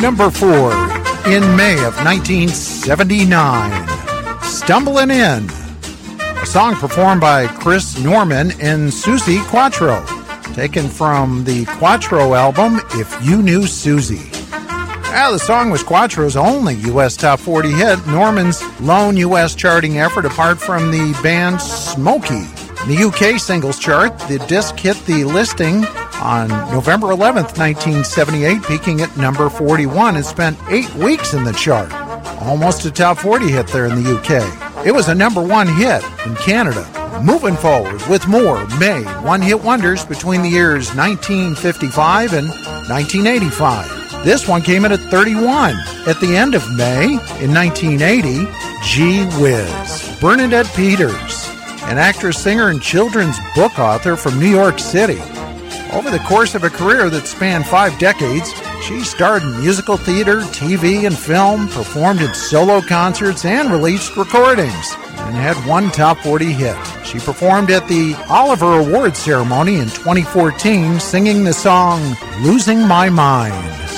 Number 4, in May of 1979, Stumbling In, a song performed by Chris Norman and Susie Quatro, taken from the Quatro album, If You Knew Susie. The song was Quatro's only U.S. Top 40 hit, Norman's lone U.S. charting effort apart from the band Smokey. In the UK singles chart, the disc hit the listing on November 11th, 1978, peaking at number 41 and spent 8 weeks in the chart. Almost a top 40 hit there in the UK. It was a number 1 hit in Canada. Moving forward with more May one-hit wonders between the years 1955 and 1985. This one came in at 31. At the end of May, in 1980, Gee Whiz. Bernadette Peters, an actress, singer, and children's book author from New York City. Over the course of a career that spanned 5 decades, she starred in musical theater, TV, and film, performed in solo concerts, and released recordings, and had 1 top 40 hit. She performed at the Oliver Awards ceremony in 2014, singing the song Losing My Mind.